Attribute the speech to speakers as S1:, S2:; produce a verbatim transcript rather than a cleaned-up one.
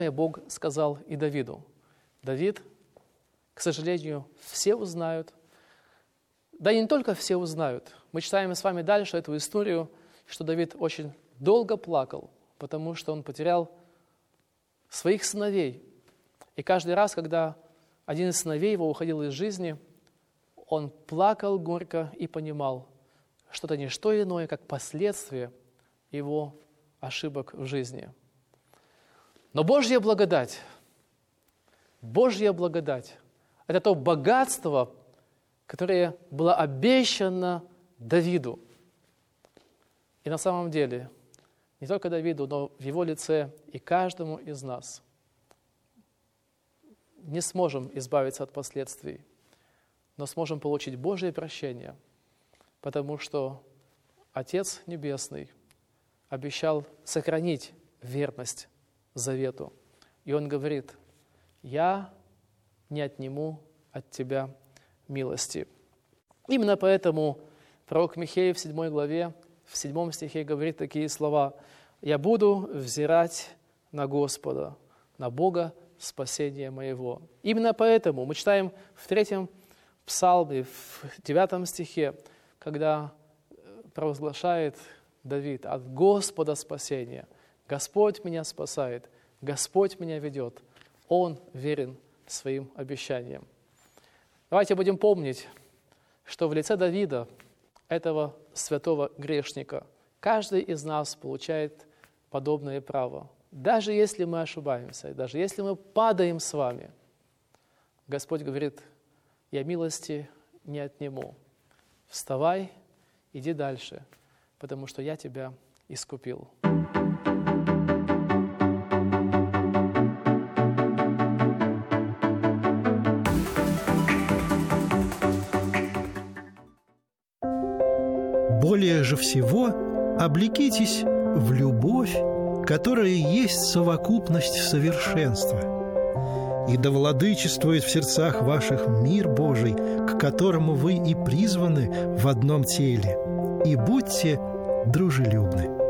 S1: Бог сказал и Давиду. Давид, к сожалению, все узнают. Да и не только все узнают. Мы читаем с вами дальше эту историю, что Давид очень долго плакал, потому что он потерял своих сыновей. И каждый раз, когда один из сыновей его уходил из жизни, он плакал горько и понимал, что это не что иное, как последствия его ошибок в жизни. Но Божья благодать, Божья благодать – это то богатство, которое было обещано Давиду. И на самом деле, не только Давиду, но в его лице и каждому из нас не сможем избавиться от последствий, но сможем получить Божие прощение, потому что Отец Небесный обещал сохранить верность завету. И Он говорит: «Я не отниму от тебя милости». Именно поэтому пророк Михея в седьмой главе, в седьмом стихе говорит такие слова: «Я буду взирать на Господа, на Бога спасения моего». Именно поэтому мы читаем в третьем псалме, в девятом стихе, когда провозглашает Давид: «От Господа спасение, Господь меня спасает, Господь меня ведет, Он верен своим обещаниям». Давайте будем помнить, что в лице Давида, этого святого грешника, каждый из нас получает подобное право. Даже если мы ошибаемся, даже если мы падаем с вами, Господь говорит: «Я милости не отниму. Вставай, иди дальше, потому что я тебя искупил».
S2: Более же всего облекитесь в любовь, которая есть совокупность совершенства, и да владычествует в сердцах ваших мир Божий, к которому вы и призваны в одном теле, и будьте дружелюбны.